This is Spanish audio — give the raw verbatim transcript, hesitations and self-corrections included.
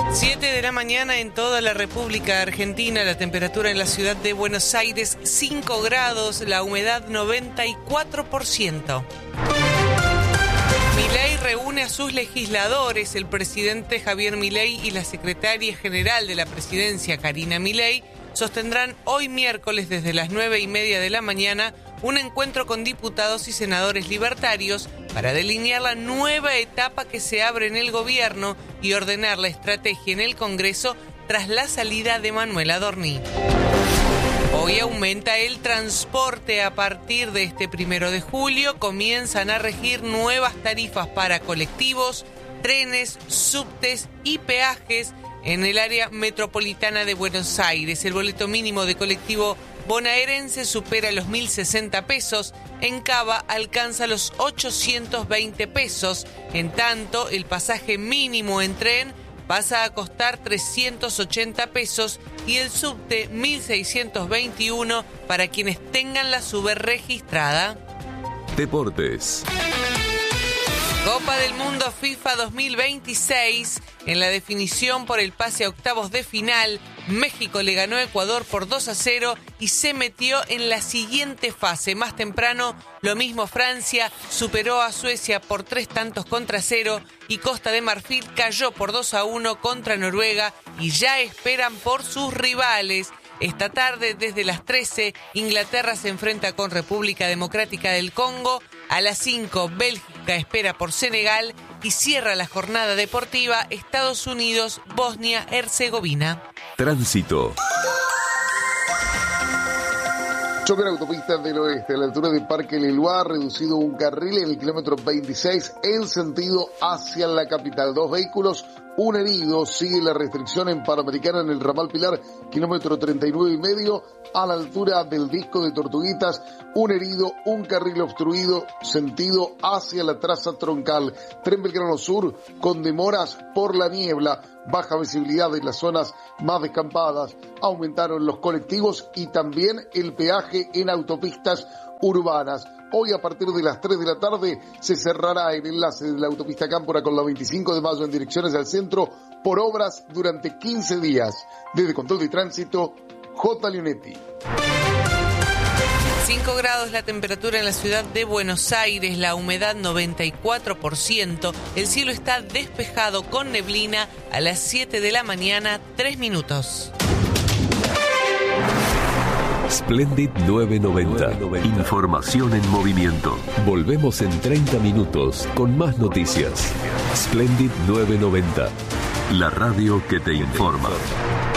siete de la mañana en toda la República Argentina, la temperatura en la ciudad de Buenos Aires cinco grados, la humedad noventa y cuatro por ciento. Milei reúne a sus legisladores. El presidente Javier Milei y la secretaria general de la presidencia, Karina Milei, sostendrán hoy miércoles desde las nueve y media de la mañana un encuentro con diputados y senadores libertarios para delinear la nueva etapa que se abre en el gobierno y ordenar la estrategia en el Congreso tras la salida de Manuel Adorni. Hoy aumenta el transporte. A partir de este primero de julio comienzan a regir nuevas tarifas para colectivos, trenes, subtes y peajes en el área metropolitana de Buenos Aires. El boleto mínimo de colectivo bonaerense supera los mil sesenta pesos, en Cava alcanza los ochocientos veinte pesos, en tanto el pasaje mínimo en tren pasa a costar trescientos ochenta pesos y el subte mil seiscientos veintiuno para quienes tengan la SUBE registrada. Deportes. Copa del Mundo FIFA dos mil veintiséis. En la definición por el pase a octavos de final, México le ganó a Ecuador por dos a cero y se metió en la siguiente fase. Más temprano, lo mismo Francia superó a Suecia por tres tantos contra cero y Costa de Marfil cayó por dos a uno contra Noruega y ya esperan por sus rivales. Esta tarde, desde las trece, Inglaterra se enfrenta con República Democrática del Congo. A las cinco, Bélgica espera por Senegal y cierra la jornada deportiva Estados Unidos, Bosnia-Herzegovina. Tránsito. Choque en autopista del oeste a la altura de Parque Leloir, reducido un carril en el kilómetro veintiséis en sentido hacia la capital. Dos vehículos, un herido. Sigue la restricción en Panamericana en el ramal Pilar, kilómetro treinta y nueve y medio, a la altura del disco de Tortuguitas. Un herido, un carril obstruido, sentido hacia la traza troncal. Tren Belgrano Sur, con demoras por la niebla. Baja visibilidad en las zonas más descampadas. Aumentaron los colectivos y también el peaje en autopistas urbanas. Hoy a partir de las tres de la tarde se cerrará el enlace de la autopista Cámpora con la veinticinco de mayo en direcciones al centro por obras durante quince días. Desde Control de Tránsito, J. Leonetti. cinco grados la temperatura en la ciudad de Buenos Aires, la humedad noventa y cuatro por ciento, el cielo está despejado con neblina a las siete de la mañana, tres minutos. Splendid novecientos noventa. Información en movimiento. Volvemos en treinta minutos con más noticias. Splendid novecientos noventa. La radio que te informa.